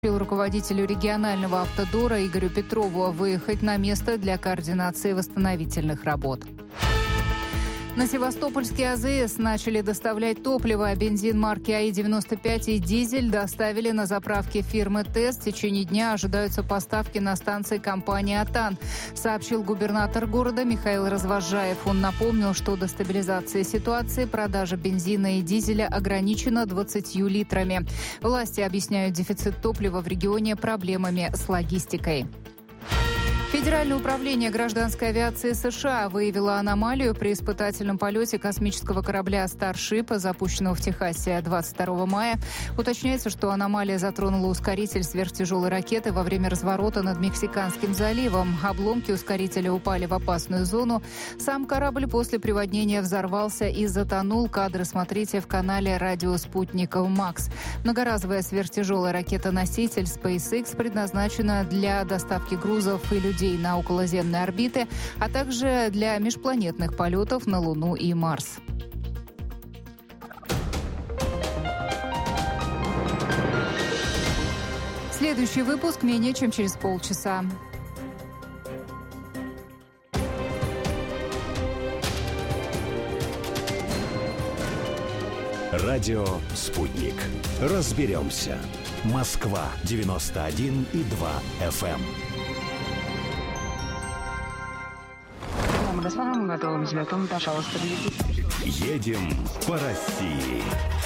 Руководителю регионального автодора Игорю Петрову выехать на место для координации восстановительных работ. На Севастопольский АЗС начали доставлять топливо, а бензин марки АИ-95 и дизель доставили на заправки фирмы ТЭС. В течение дня ожидаются поставки на станции компании «Атан», сообщил губернатор города Михаил Развозжаев. Он напомнил, что до стабилизации ситуации продажа бензина и дизеля ограничена 20 литрами. Власти объясняют дефицит топлива в регионе проблемами с логистикой. Федеральное управление гражданской авиации США выявило аномалию при испытательном полете космического корабля Starship, запущенного в Техасе 22 мая. Уточняется, что аномалия затронула ускоритель сверхтяжелой ракеты во время разворота над Мексиканским заливом. Обломки ускорителя упали в опасную зону. Сам корабль после приводнения взорвался и затонул. Кадры смотрите в канале «Радио Спутников Макс». Многоразовая сверхтяжелая ракета-носитель SpaceX предназначена для доставки грузов и людей на околоземной орбиты, а также для межпланетных полетов на Луну и Марс. Следующий выпуск менее чем через полчаса. Радио «Спутник». Разберемся. Москва, 91,2 FM. Господа, мы готовы к взлету. Пожалуйста, летите. Едем по России.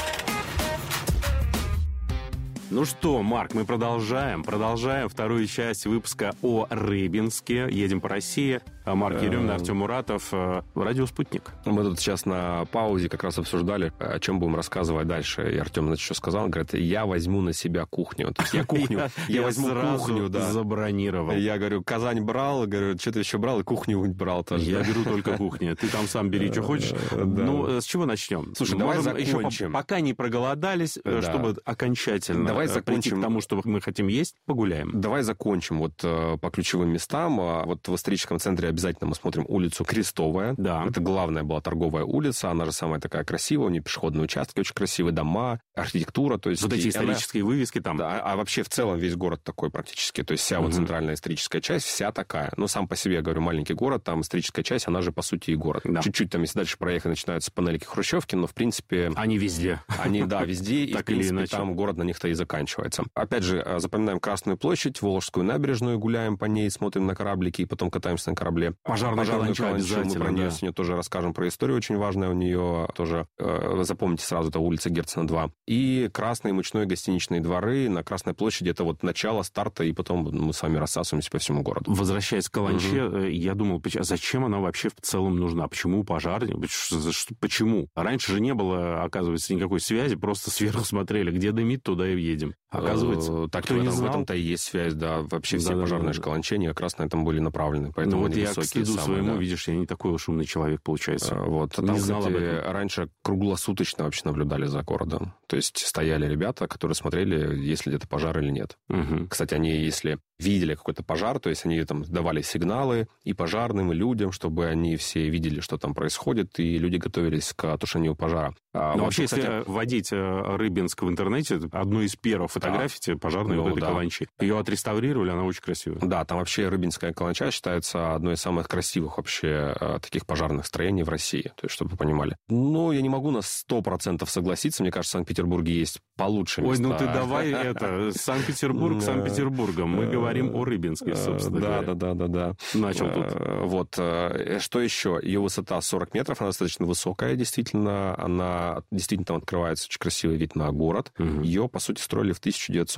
Ну что, Марк, мы продолжаем вторую часть выпуска о Рыбинске. Едем по России. Марк Еремин, Артем Муратов, радио «Спутник». Мы тут сейчас на паузе как раз обсуждали, о чем будем рассказывать дальше. И Артем, значит, что сказал? Говорит, я возьму на себя кухню. То есть я кухню, я возьму кухню, да. Забронировал. Я говорю, Казань брал, говорю, что ты еще брал, и кухню брал тоже. Я беру только кухню. Ты там сам бери, что хочешь. Ну, с чего начнем? Слушай, давай закончим. Пока не проголодались, чтобы окончательно прийти к тому, что мы хотим есть, погуляем. Давай закончим вот по ключевым местам. Вот в историческом центре обязательно мы смотрим улицу Крестовая. Да. Это главная была торговая улица, она же самая такая красивая, у нее пешеходные участки, очень красивые дома, архитектура. То есть вот эти исторические вывески там. Да, а вообще в целом весь город такой практически. То есть вся вот центральная историческая часть, вся такая. Ну, сам по себе, я говорю, маленький город, там историческая часть, она же по сути и город. Да. Чуть-чуть там, если дальше проехать, начинаются панельки Хрущевки, но в принципе... Они везде. Они, да, везде, и в принципе там город на них-то и заканчивается. Опять же, запоминаем Красную площадь, Волжскую набережную, гуляем по ней, смотрим на кораблики и потом катаемся на корабле. Пожарную каланчу обязательно, мы про нее сегодня тоже расскажем, про историю очень важная у нее тоже. Запомните сразу, это улица Герцена 2. И Красные мучной гостиничные дворы на Красной площади, это вот начало старта, и потом мы с вами рассасываемся по всему городу. Возвращаясь к каланче, я думал, зачем она вообще в целом нужна? Почему пожарные? Почему? Раньше же не было, оказывается, никакой связи, просто сверху смотрели, где дымит, туда и едем. Оказывается, так в этом-то и есть связь, да. Вообще все пожарные шкаланчения как раз на этом были направлены. Поэтому вот я к стыду своему, видишь, я не такой уж умный человек, получается. Вот. Там, кстати, раньше круглосуточно вообще наблюдали за городом. То есть стояли ребята, которые смотрели, есть ли где-то пожар или нет. Угу. Кстати, они, если видели какой-то пожар, то есть они там давали сигналы и пожарным, и людям, чтобы они все видели, что там происходит, и люди готовились к тушению пожара. Но вообще, если вводить Рыбинск в интернете, одну из первых фотографий пожарной вот этой каланчи. Ее отреставрировали, она очень красивая. Да, там вообще Рыбинская каланча считается одной из самых красивых вообще таких пожарных строений в России, то есть, чтобы вы понимали. Ну, я не могу на 100% согласиться, мне кажется, в Санкт-Петербурге есть получше места. Ой, ну ты давай Санкт-Петербург Санкт-Петербургом. Мы говорим о Рыбинске, собственно говоря. Да. Начал тут. Вот. Что еще? Ее высота 40 метров, она достаточно высокая, действительно. Она действительно там открывается очень красивый вид на город. Ее, по сути, строили в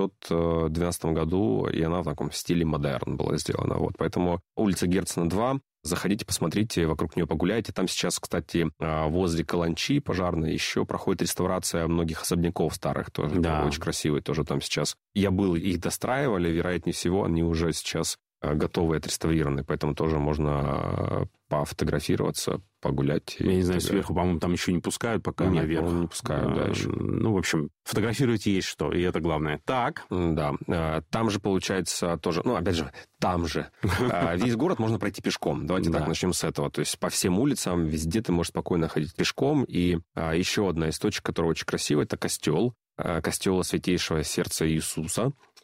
1912 году, и она в таком стиле модерн была сделана. Вот. Поэтому улица Герцена 2. Заходите, посмотрите, вокруг нее погуляйте. Там сейчас, кстати, возле каланчи пожарной еще проходит реставрация многих особняков старых. Тоже очень красивые тоже там сейчас. Я был, их достраивали, вероятнее всего, они уже сейчас готовые, отреставрированы. Поэтому тоже можно пофотографироваться, погулять. Я не знаю, сверху, по-моему, там еще не пускают, пока наверх. Не пускают, да, еще. Ну, в общем, фотографировать есть что, и это главное. Так. Да. Там же, получается, тоже... Ну, опять же, там же. Весь город можно пройти пешком. Давайте так, начнем с этого. То есть по всем улицам везде ты можешь спокойно ходить пешком. И еще одна из точек, которая очень красивая, это костел. Костела Святейшего Сердца Иисуса.